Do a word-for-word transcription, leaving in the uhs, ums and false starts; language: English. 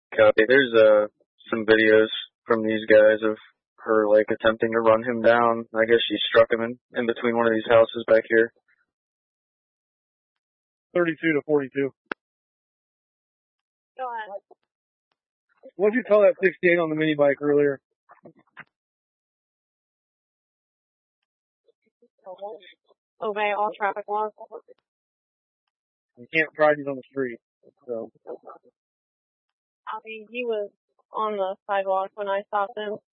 Copy. There's uh some videos from these guys of her like attempting to run him down. I guess she struck him in, in between one of these houses back here. thirty-two to forty-two. Go ahead. What did you call that sixty-eight on the mini bike earlier? Obey all traffic laws. You can't drive these on the street. So. I mean, he was on the sidewalk when I stopped him.